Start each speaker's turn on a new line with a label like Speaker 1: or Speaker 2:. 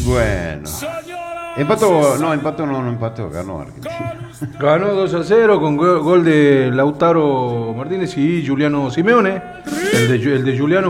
Speaker 1: Bueno. Empató, no empató, ganó Argentina.
Speaker 2: Ganó 2-0 con gol de Lautaro Martínez y Giuliano Simeone. El de Giuliano